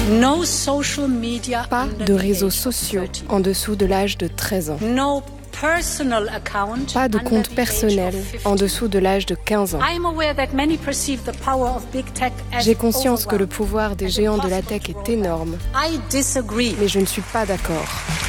Pas de réseaux sociaux en dessous de l'âge de 13 ans. Pas de compte personnel en dessous de l'âge de 15 ans. J'ai conscience que le pouvoir des géants de la tech est énorme, mais je ne suis pas d'accord.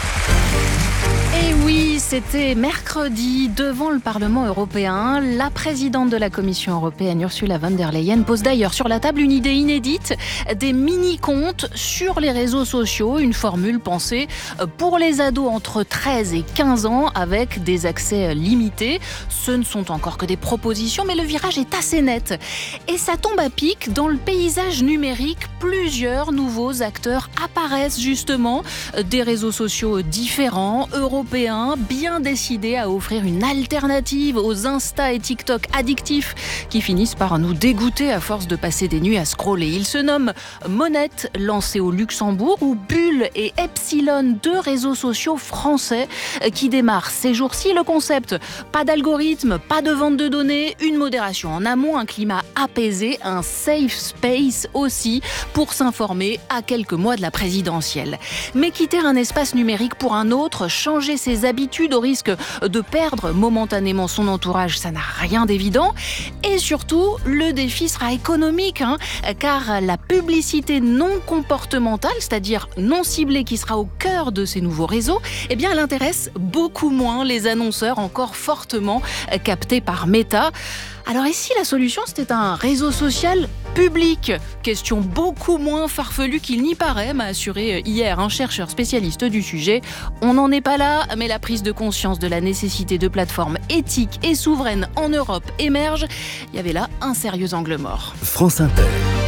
Et oui, c'était mercredi devant le Parlement européen. La présidente de la Commission européenne, Ursula von der Leyen, pose d'ailleurs sur la table une idée inédite, des mini-comptes sur les réseaux sociaux, une formule pensée pour les ados entre 13 et 15 ans avec des accès limités. Ce ne sont encore que des propositions, mais le virage est assez net. Et ça tombe à pic, dans le paysage numérique, plusieurs nouveaux acteurs apparaissent justement, des réseaux sociaux différents, européens, bien décidés à offrir une alternative aux Insta et TikTok addictifs qui finissent par nous dégoûter à force de passer des nuits à scroller. Ils se nomment Monette, lancé au Luxembourg, ou Bulle et Epsilon, deux réseaux sociaux français qui démarrent ces jours-ci. Le concept, pas d'algorithme, pas de vente de données, une modération en amont, un climat apaisé, un safe space aussi pour s'informer à quelques mois de la présidentielle. Mais quitter un espace numérique pour un autre, changer ses habitudes au risque de perdre momentanément son entourage, ça n'a rien d'évident. Et surtout, le défi sera économique, car la publicité non comportementale, c'est-à-dire non ciblée, qui sera au cœur de ces nouveaux réseaux, eh bien, elle intéresse beaucoup moins les annonceurs encore fortement captés par Meta. Alors et si la solution c'était un réseau social public ? Question beaucoup moins farfelue qu'il n'y paraît, m'a assuré hier un chercheur spécialiste du sujet. On n'en est pas là, mais la prise de conscience de la nécessité de plateformes éthiques et souveraines en Europe émerge. Il y avait là un sérieux angle mort. France Inter.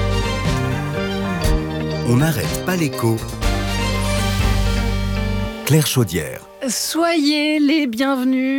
On n'arrête pas l'écho. Claire Chaudière. Soyez les bienvenus